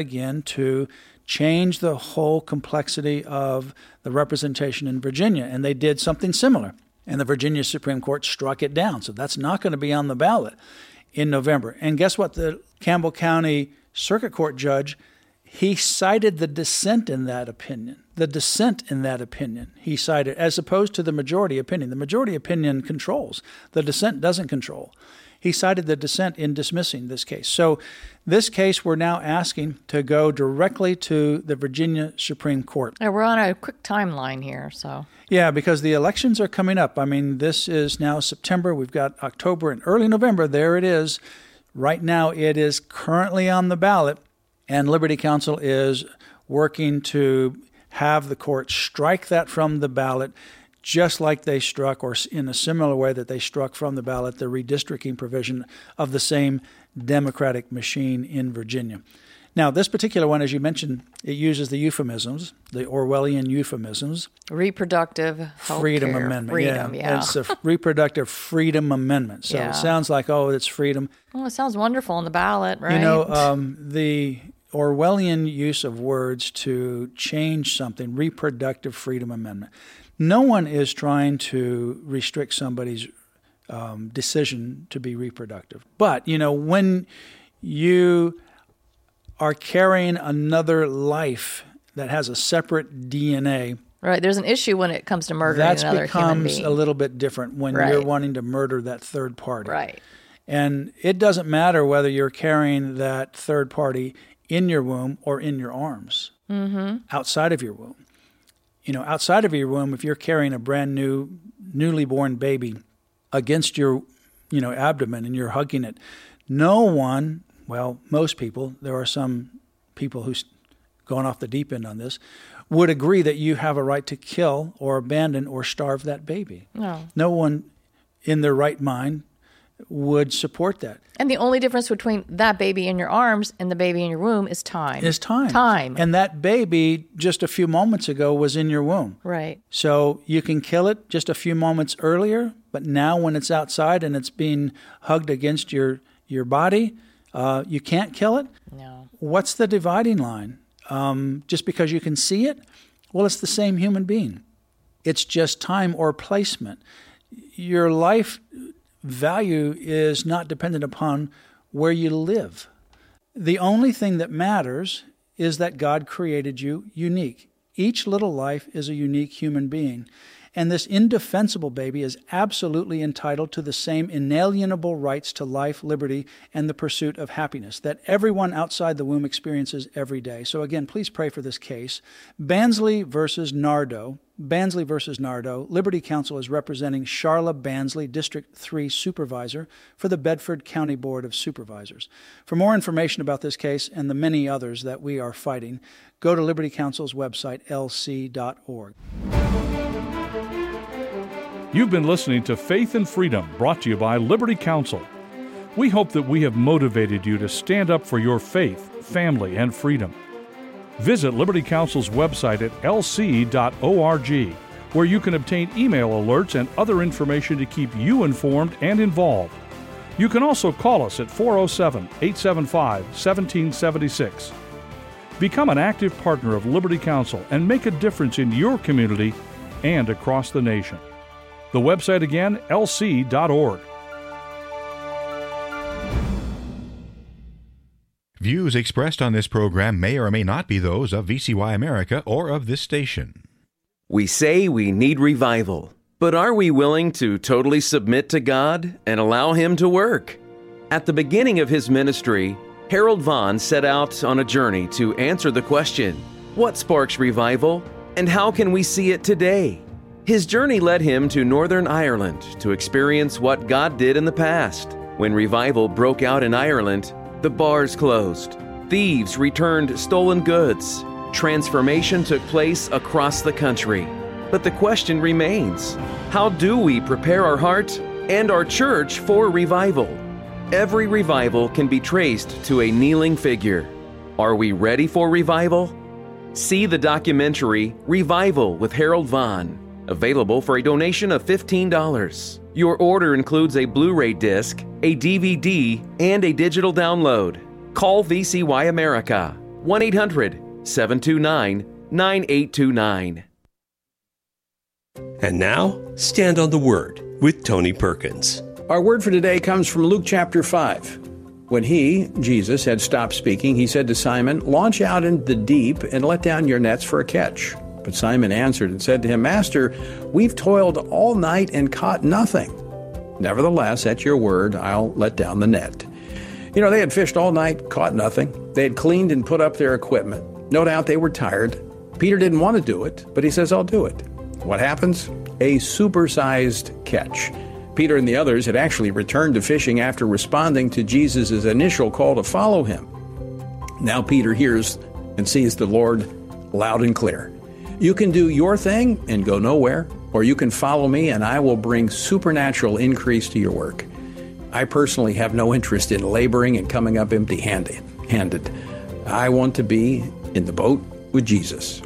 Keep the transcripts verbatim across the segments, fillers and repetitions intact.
again to change the whole complexity of the representation in Virginia. And they did something similar. And the Virginia Supreme Court struck it down. So that's not going to be on the ballot in November. And guess what? The Campbell County Circuit Court judge, he cited the dissent in that opinion. The dissent in that opinion, he cited, as opposed to the majority opinion. The majority opinion controls. The dissent doesn't control. He cited the dissent in dismissing this case. So this case, we're now asking to go directly to the Virginia Supreme Court. Yeah, we're on a quick timeline here, so. Yeah, because the elections are coming up. I mean, this is now September. We've got October and early November. There it is. Right now, it is currently on the ballot, and Liberty Counsel is working to have the court strike that from the ballot, just like they struck, or in a similar way that they struck from the ballot, the redistricting provision of the same Democratic machine in Virginia. Now, this particular one, as you mentioned, it uses the euphemisms, the Orwellian euphemisms. Reproductive health Freedom care. Amendment. Freedom, yeah. yeah. It's a Reproductive Freedom Amendment. So yeah. it sounds like, oh, it's freedom. Well, it sounds wonderful on the ballot, right? You know, um, the Orwellian use of words to change something, Reproductive Freedom Amendment. No one is trying to restrict somebody's um, decision to be reproductive. But, you know, when you are carrying another life that has a separate D N A. Right. There's an issue when it comes to murdering that another human being. That becomes a little bit different when right. you're wanting to murder that third party. Right. And it doesn't matter whether you're carrying that third party in your womb or in your arms, mm-hmm. outside of your womb. You know, outside of your womb, if you're carrying a brand new, newly born baby against your, you know, abdomen and you're hugging it, no one, well, most people, there are some people who's going off the deep end on this, would agree that you have a right to kill or abandon or starve that baby. No. No one in their right mind would support that. And the only difference between that baby in your arms and the baby in your womb is time. Is time. Time. And that baby just a few moments ago was in your womb. Right. So you can kill it just a few moments earlier, but now when it's outside and it's being hugged against your, your body, uh, you can't kill it? No. What's the dividing line? Um, just because you can see it? Well, it's the same human being. It's just time or placement. Your life value is not dependent upon where you live. The only thing that matters is that God created you unique. Each little life is a unique human being. And this indefensible baby is absolutely entitled to the same inalienable rights to life, liberty, and the pursuit of happiness that everyone outside the womb experiences every day. So again, please pray for this case. Bansley versus Nardo. Bansley versus Nardo. Liberty Counsel is representing Charla Bansley, District three Supervisor for the Bedford County Board of Supervisors. For more information about this case and the many others that we are fighting, go to Liberty Counsel's website, L C dot org. You've been listening to Faith and Freedom, brought to you by Liberty Counsel. We hope that we have motivated you to stand up for your faith, family, and freedom. Visit Liberty Counsel's website at L C dot org, where you can obtain email alerts and other information to keep you informed and involved. You can also call us at four oh seven, eight seven five, one seven seven six. Become an active partner of Liberty Counsel and make a difference in your community and across the nation. The website again, L C dot org. Views expressed on this program may or may not be those of V C Y America or of this station. We say we need revival, but are we willing to totally submit to God and allow Him to work? At the beginning of his ministry, Harold Vaughn set out on a journey to answer the question, what sparks revival and how can we see it today? His journey led him to Northern Ireland to experience what God did in the past. When revival broke out in Ireland, the bars closed. Thieves returned stolen goods. Transformation took place across the country. But the question remains, how do we prepare our heart and our church for revival? Every revival can be traced to a kneeling figure. Are we ready for revival? See the documentary Revival with Harold Vaughn, available for a donation of fifteen dollars. Your order includes a Blu-ray disc, a D V D, and a digital download. Call V C Y America one eight hundred seven two nine nine eight two nine. And now, Stand on the Word with Tony Perkins. Our word for today comes from Luke chapter five. When he, Jesus, had stopped speaking, he said to Simon, "Launch out into the deep and let down your nets for a catch." But Simon answered and said to him, "Master, we've toiled all night and caught nothing. Nevertheless, at your word, I'll let down the net." You know, they had fished all night, caught nothing. They had cleaned and put up their equipment. No doubt they were tired. Peter didn't want to do it, but he says, "I'll do it." What happens? A supersized catch. Peter and the others had actually returned to fishing after responding to Jesus' initial call to follow him. Now Peter hears and sees the Lord loud and clear. You can do your thing and go nowhere, or you can follow me and I will bring supernatural increase to your work. I personally have no interest in laboring and coming up empty-handed. I want to be in the boat with Jesus.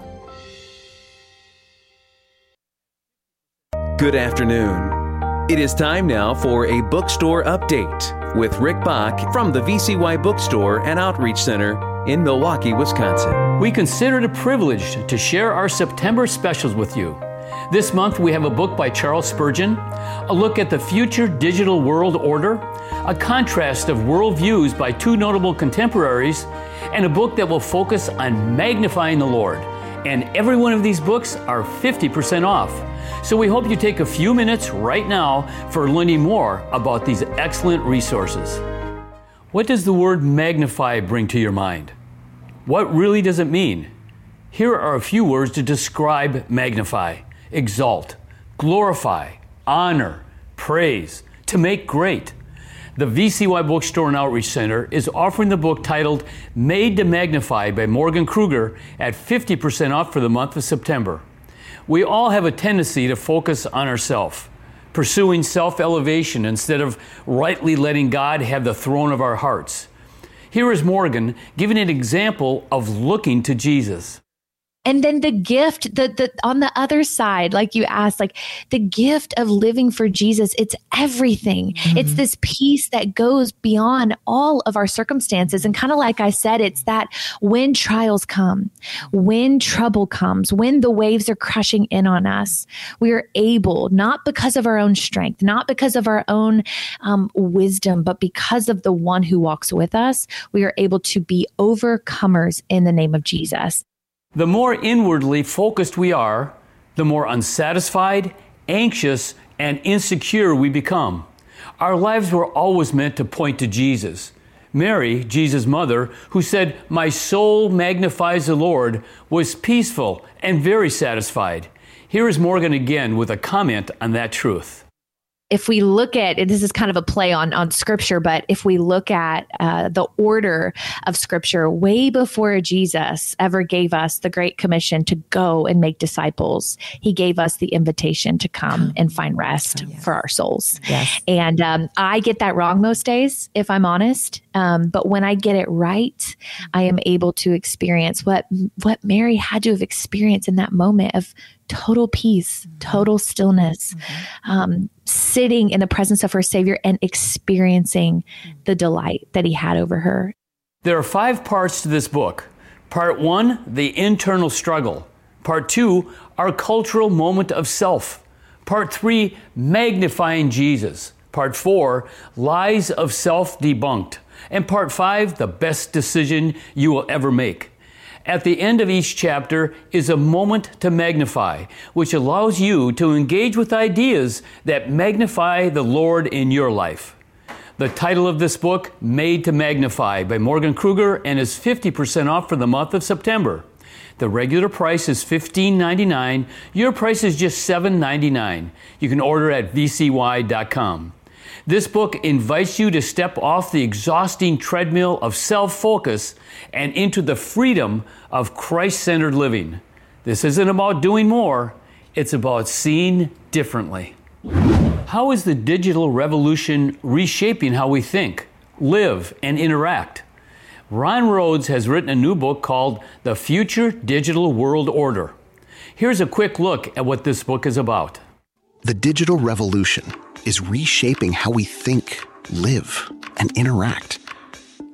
Good afternoon. It is time now for a bookstore update with Rick Bach from the V C Y Bookstore and Outreach Center in Milwaukee, Wisconsin. We consider it a privilege to share our September specials with you. This month we have a book by Charles Spurgeon, a look at the future digital world order, a contrast of worldviews by two notable contemporaries, and a book that will focus on magnifying the Lord. And every one of these books are fifty percent off. So we hope you take a few minutes right now for learning more about these excellent resources. What does the word magnify bring to your mind? What really does it mean? Here are a few words to describe magnify: exalt, glorify, honor, praise, to make great. The V C Y Bookstore and Outreach Center is offering the book titled Made to Magnify by Morgan Kruger at fifty percent off for the month of September. We all have a tendency to focus on ourselves, pursuing self-elevation instead of rightly letting God have the throne of our hearts. Here is Morgan giving an example of looking to Jesus. And then the gift, the, the on the other side, like you asked, like the gift of living for Jesus, it's everything. Mm-hmm. It's this peace that goes beyond all of our circumstances. And kind of like I said, it's that when trials come, when trouble comes, when the waves are crashing in on us, we are able, not because of our own strength, not because of our own um, wisdom, but because of the one who walks with us, we are able to be overcomers in the name of Jesus. The more inwardly focused we are, the more unsatisfied, anxious, and insecure we become. Our lives were always meant to point to Jesus. Mary, Jesus' mother, who said, "My soul magnifies the Lord," was peaceful and very satisfied. Here is Morgan again with a comment on that truth. If we look at, this is kind of a play on, on scripture, but if we look at uh, the order of scripture, way before Jesus ever gave us the Great Commission to go and make disciples, he gave us the invitation to come and find rest oh, yes. for our souls. Yes. And um, I get that wrong most days, if I'm honest. Um, but when I get it right, I am able to experience what what Mary had to have experienced in that moment of total peace, total stillness, mm-hmm. um, sitting in the presence of her Savior and experiencing the delight that he had over her. There are five parts to this book. Part one, the internal struggle. Part two, our cultural moment of self. Part three, magnifying Jesus. Part four, lies of self debunked. And part five, the best decision you will ever make. At the end of each chapter is a moment to magnify, which allows you to engage with ideas that magnify the Lord in your life. The title of this book, Made to Magnify by Morgan Kruger, and is fifty percent off for the month of September. The regular price is fifteen ninety-nine dollars. Your price is just seven ninety-nine. You can order at v c y dot com. This book invites you to step off the exhausting treadmill of self-focus and into the freedom of Christ-centered living. This isn't about doing more, it's about seeing differently. How is the digital revolution reshaping how we think, live, and interact? Ron Rhodes has written a new book called The Future Digital World Order. Here's a quick look at what this book is about. The digital revolution is reshaping how we think, live, and interact.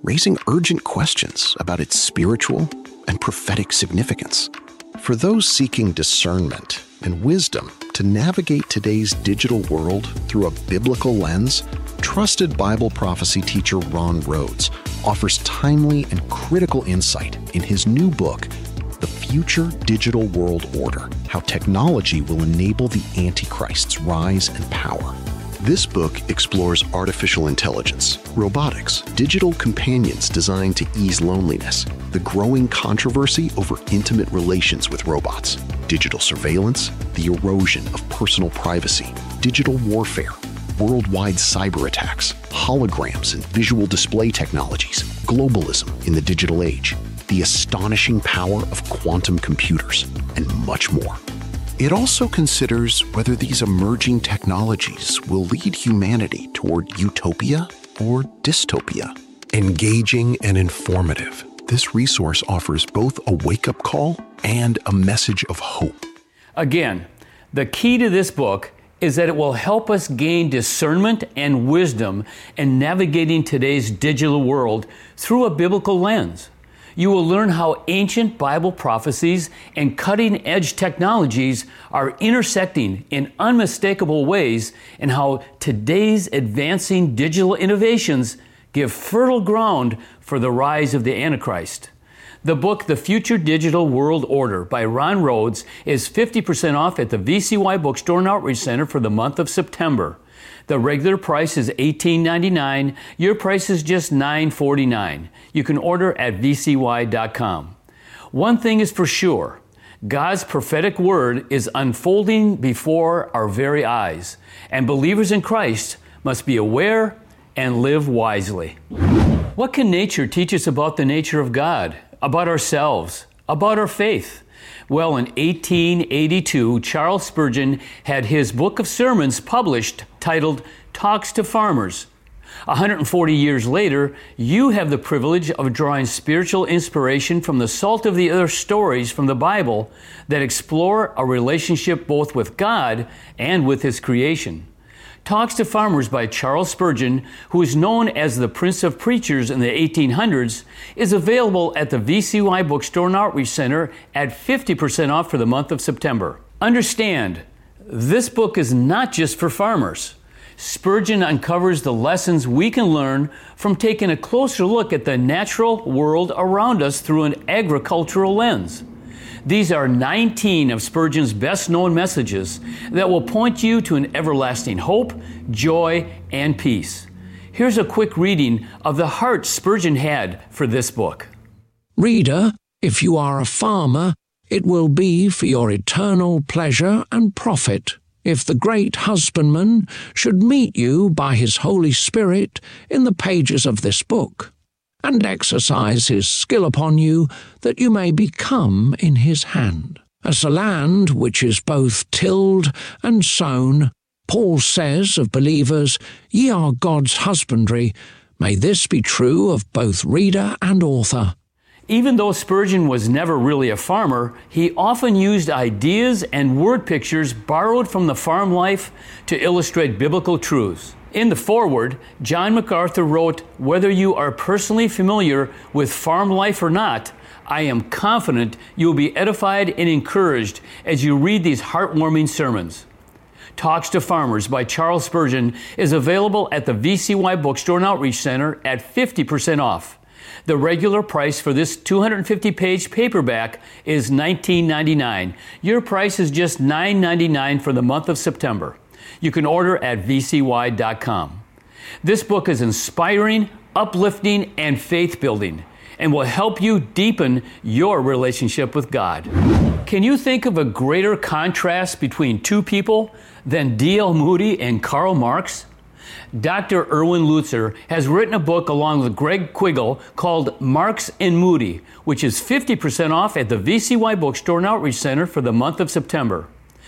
raising urgent questions about its spiritual and prophetic significance. For those seeking discernment and wisdom to navigate today's digital world through a biblical lens, trusted Bible prophecy teacher Ron Rhodes offers timely and critical insight in his new book, The Future Digital World Order: How Technology Will Enable the Antichrist's Rise and Power. This book explores artificial intelligence, robotics, digital companions designed to ease loneliness, the growing controversy over intimate relations with robots, digital surveillance, the erosion of personal privacy, digital warfare, worldwide cyber attacks, holograms and visual display technologies, globalism in the digital age, the astonishing power of quantum computers, and much more. It also considers whether these emerging technologies will lead humanity toward utopia or dystopia. Engaging and informative, this resource offers both a wake-up call and a message of hope. Again, the key to this book is that it will help us gain discernment and wisdom in navigating today's digital world through a biblical lens. You will learn how ancient Bible prophecies and cutting-edge technologies are intersecting in unmistakable ways, and how today's advancing digital innovations give fertile ground for the rise of the Antichrist. The book, The Future Digital World Order by Ron Rhodes, is fifty percent off at the V C Y Bookstore and Outreach Center for the month of September. The regular price is eighteen ninety-nine. Your price is just nine forty-nine. You can order at v c y dot com. One thing is for sure, God's prophetic word is unfolding before our very eyes, and believers in Christ must be aware and live wisely. What can nature teach us about the nature of God, about ourselves, about our faith? Well, in eighteen eighty-two, Charles Spurgeon had his book of sermons published titled Talks to Farmers. one hundred forty years later, you have the privilege of drawing spiritual inspiration from the salt of the earth stories from the Bible that explore a relationship both with God and with His creation. Talks to Farmers by Charles Spurgeon, who is known as the Prince of Preachers in the eighteen hundreds, is available at the V C Y Bookstore and Outreach Center at fifty percent off for the month of September. Understand, this book is not just for farmers. Spurgeon uncovers the lessons we can learn from taking a closer look at the natural world around us through an agricultural lens. These are nineteen of Spurgeon's best-known messages that will point you to an everlasting hope, joy, and peace. Here's a quick reading of the heart Spurgeon had for this book. Reader, if you are a farmer, it will be for your eternal pleasure and profit if the great husbandman should meet you by his Holy Spirit in the pages of this book, and exercise his skill upon you, that you may become in his hand. As the land which is both tilled and sown, Paul says of believers, ye are God's husbandry. May this be true of both reader and author. Even though Spurgeon was never really a farmer, he often used ideas and word pictures borrowed from the farm life to illustrate biblical truths. In the foreword, John MacArthur wrote, "Whether you are personally familiar with farm life or not, I am confident you will be edified and encouraged as you read these heartwarming sermons." Talks to Farmers by Charles Spurgeon is available at the V C Y Bookstore and Outreach Center at fifty percent off. The regular price for this two hundred fifty page paperback is nineteen ninety-nine. Your price is just nine ninety-nine for the month of September. You can order at v c y dot com. This book is inspiring, uplifting, and faith-building, and will help you deepen your relationship with God. Can you think of a greater contrast between two people than D L Moody and Karl Marx? Doctor Erwin Lutzer has written a book along with Greg Quiggle called Marx and Moody, which is fifty percent off at the V C Y Bookstore and Outreach Center for the month of September.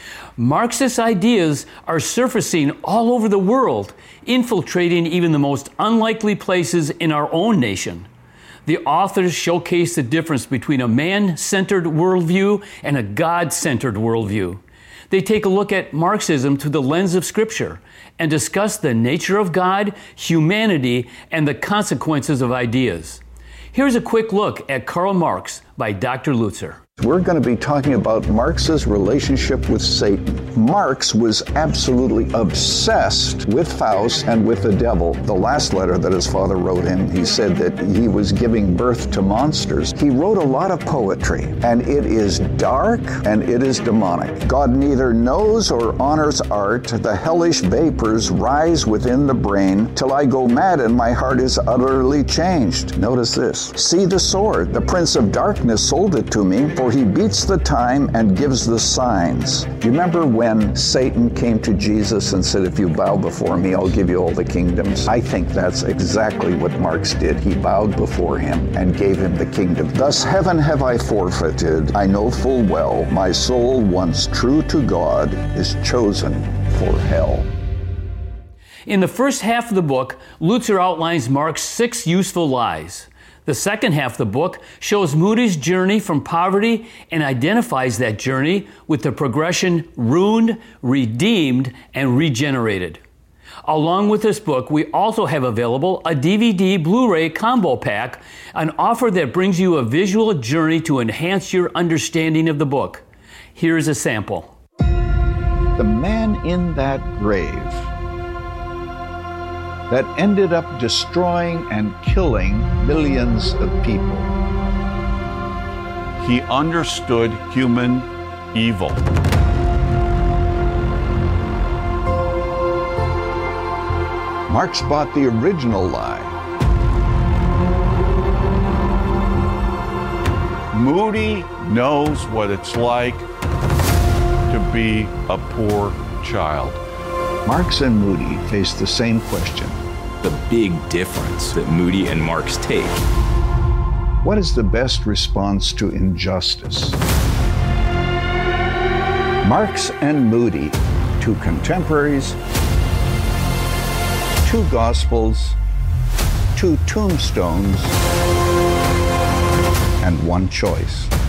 Marxist ideas are surfacing all over the world, infiltrating even the most unlikely places in our own nation. The authors showcase the difference between a man-centered worldview and a God-centered worldview. They take a look at Marxism through the lens of Scripture and discuss the nature of God, humanity, and the consequences of ideas. Here's a quick look at Karl Marx by Doctor Lutzer. We're going to be talking about Marx's relationship with Satan. Marx was absolutely obsessed with Faust and with the devil. The last letter that his father wrote him, he said that he was giving birth to monsters. He wrote a lot of poetry, and it is dark and it is demonic. God neither knows or honors art. The hellish vapors rise within the brain till I go mad and my heart is utterly changed. Notice this. See the sword. The prince of darkness sold it to me, for he beats the time and gives the signs. You remember when Satan came to Jesus and said, if you bow before me, I'll give you all the kingdoms? I think that's exactly what Marx did. He bowed before him and gave him the kingdom. Thus heaven have I forfeited. I know full well my soul, once true to God, is chosen for hell. In the first half of the book, Lutzer outlines Marx's six useful lies. The second half of the book shows Moody's journey from poverty and identifies that journey with the progression ruined, redeemed, and regenerated. Along with this book, we also have available a D V D Blu-ray combo pack, an offer that brings you a visual journey to enhance your understanding of the book. Here's a sample. The man in that grave that ended up destroying and killing millions of people. He understood human evil. Marx bought the original lie. Moody knows what it's like to be a poor child. Marx and Moody face the same question. The big difference that Moody and Marx take. What is the best response to injustice? Marx and Moody, two contemporaries, two gospels, two tombstones, and one choice.